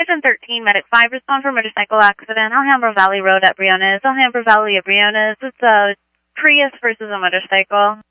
It's in 13, Medic 5, respond for motorcycle accident, Alhambra Valley Road at Briones. Alhambra Valley at Briones. It's a Prius versus a motorcycle.